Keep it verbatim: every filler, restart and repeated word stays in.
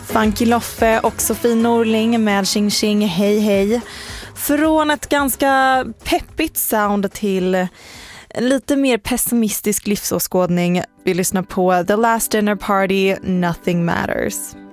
Funky Loffe och Sofie Norling med Ching Ching Hej Hej. Från ett ganska peppigt sound till en lite mer pessimistisk livsåskådning. Vi lyssnar på The Last Dinner Party, Nothing Matters.